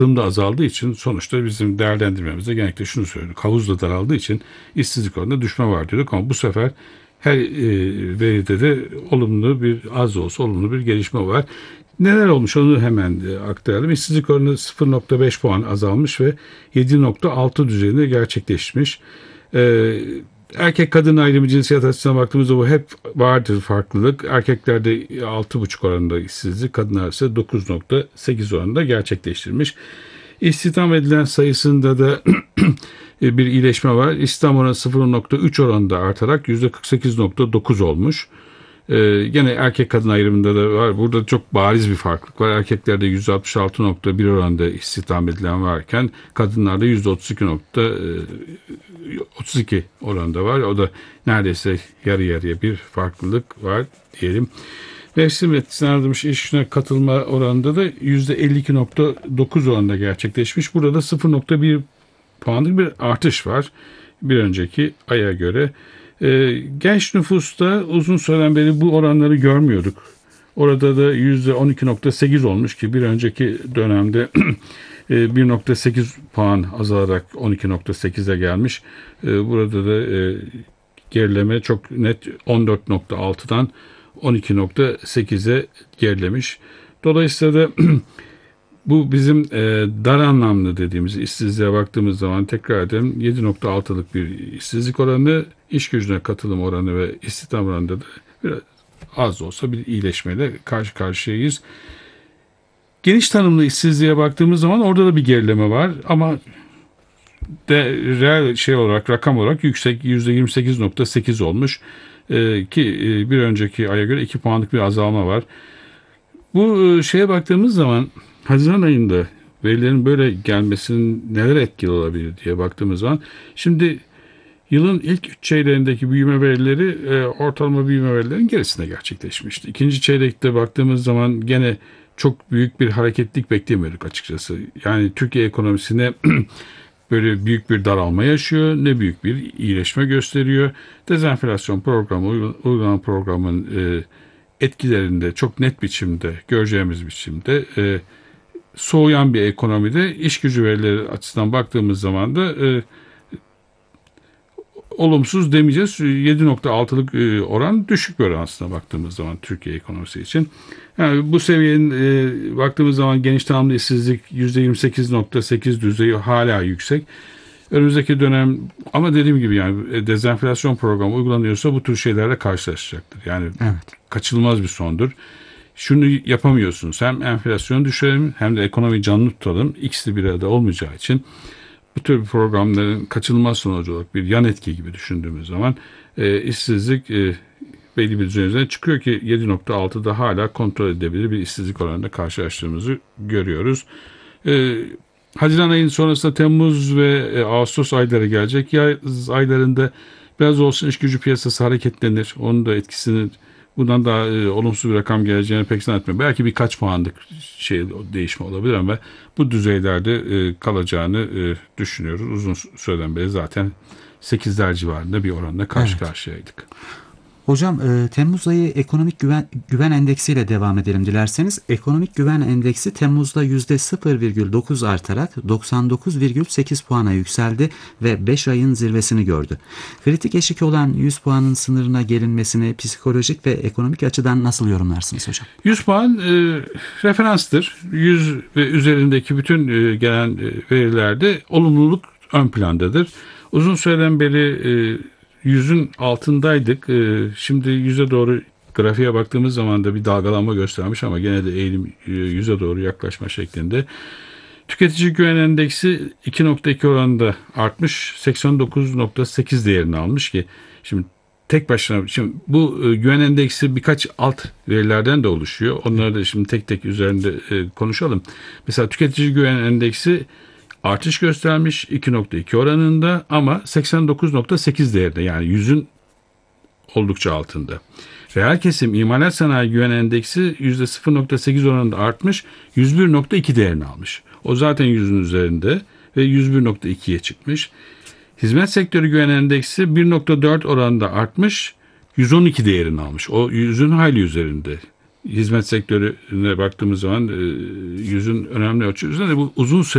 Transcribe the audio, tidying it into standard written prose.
da azaldığı için sonuçta bizim değerlendirmemizde genellikle şunu söylüyorduk. Havuz da daraldığı için işsizlik oranında düşme var diyorduk ama bu sefer her veride de olumlu bir az da olsa olumlu bir gelişme var. Neler olmuş onu hemen aktaralım. İşsizlik oranı 0,5 puan azalmış ve 7,6 düzeyinde gerçekleşmiş. Erkek kadın ayrımı cinsiyet açısından baktığımızda bu hep vardır farklılık. Erkeklerde 6,5 oranında işsizlik, kadınlar ise 9,8 oranında gerçekleştirmiş. İstihdam edilen sayısında da bir iyileşme var. İstihdam oranı 0,3 oranında artarak %48,9 olmuş. Gene erkek kadın ayrımında da var. Burada çok bariz bir farklılık var. Erkeklerde %66,1 oranında istihdam edilen varken kadınlarda %32,32 oranında var. O da neredeyse yarı yarıya bir farklılık var diyelim. Mevsim etkisinden arınmış iş gücüne katılma oranında da %52,9 oranında gerçekleşmiş. Burada 0,1 puanlık bir artış var bir önceki aya göre. Genç nüfusta uzun süreden beri bu oranları görmüyorduk. Orada da %12,8 olmuş ki bir önceki dönemde 1,8 puan azalarak 12,8'e gelmiş. Burada da gerileme çok net 14,6'dan 12,8'e gerilemiş. Dolayısıyla da bu bizim dar anlamlı dediğimiz işsizliğe baktığımız zaman tekrar edelim 7,6'lık bir işsizlik oranı, iş gücüne katılım oranı ve istihdam oranında da biraz az da olsa bir iyileşmeyle karşı karşıyayız. Geniş tanımlı işsizliğe baktığımız zaman orada da bir gerileme var ama reel olarak rakam olarak yüksek %28,8 olmuş ki bir önceki aya göre 2 puanlık bir azalma var. Bu şeye baktığımız zaman Haziran ayında verilerin böyle gelmesinin neler etkili olabilir diye baktığımız zaman şimdi yılın ilk 3 çeyreğindeki büyüme verileri ortalama büyüme verilerinin gerisinde gerçekleşmişti. İkinci çeyrekte baktığımız zaman gene çok büyük bir hareketlilik beklemiyorduk açıkçası. Yani Türkiye ekonomisine böyle büyük bir daralma yaşıyor, ne büyük bir iyileşme gösteriyor. Dezenflasyon programı, uygulanan programın etkilerinde çok net biçimde, göreceğimiz biçimde soğuyan bir ekonomide iş gücü verileri açısından baktığımız zaman da olumsuz demeyeceğiz. 7,6'lık oran düşük bir oran aslında baktığımız zaman Türkiye ekonomisi için. Yani bu seviyenin baktığımız zaman geniş tanımlı işsizlik %28,8 düzeyi hala yüksek. Önümüzdeki dönem ama dediğim gibi yani dezenflasyon programı uygulanıyorsa bu tür şeylerle karşılaşacaktır. Yani evet, kaçınılmaz bir sondur. Şunu yapamıyorsunuz. Hem enflasyonu düşürelim hem de ekonomiyi canlı tutalım. İkisi bir arada olmayacağı için bu tür programların kaçınılmaz sonucu olarak bir yan etki gibi düşündüğümüz zaman işsizlik belli bir düzey üzerine çıkıyor ki 7,6'da hala kontrol edebilir bir işsizlik oranında karşılaştığımızı görüyoruz. Haziran ayının sonrasında Temmuz ve Ağustos ayları gelecek. Yaz aylarında biraz olsun iş gücü piyasası hareketlenir. Onun da etkisini bundan daha olumsuz bir rakam geleceğini pek zannetmiyorum. Belki birkaç puanlık değişme olabilir ama bu düzeylerde kalacağını düşünüyoruz. Uzun süreden beri zaten 8'ler civarında bir oranla karşı karşıyaydık. Hocam Temmuz ayı ekonomik güven endeksiyle devam edelim dilerseniz. Ekonomik güven endeksi Temmuz'da %0,9 artarak 99,8 puana yükseldi ve 5 ayın zirvesini gördü. Kritik eşik olan 100 puanın sınırına gelinmesini psikolojik ve ekonomik açıdan nasıl yorumlarsınız hocam? 100 puan referanstır. 100 ve üzerindeki bütün gelen verilerde olumluluk ön plandadır. Uzun süreden beri 100'ün altındaydık. Şimdi 100'e doğru grafiğe baktığımız zaman da bir dalgalanma göstermiş ama gene de eğilim 100'e doğru yaklaşma şeklinde. Tüketici güven endeksi 2,2 oranında artmış. 89,8 değerini almış ki şimdi tek başına şimdi bu güven endeksi birkaç alt verilerden de oluşuyor. Onları da şimdi tek tek üzerinde konuşalım. Mesela tüketici güven endeksi artış göstermiş 2,2 oranında ama 89,8 değerinde yani 100'ün oldukça altında. Reel kesim imalat sanayi güven endeksi %0,8 oranında artmış 101,2 değerini almış. O zaten 100'ün üzerinde ve 101,2'ye çıkmış. Hizmet sektörü güven endeksi 1,4 oranında artmış 112 değerini almış. O 100'ün hayli üzerinde. Hizmet sektörüne baktığımız zaman 100'ün önemli ölçü üzerinde bu uzun süre